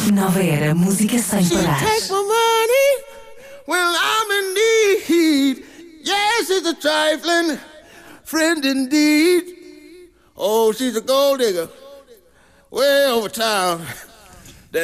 Nova Era, música sem parar. Take my money when I'm in need. Yes, she's a trifling friend indeed. Oh, she's a gold digger way over town.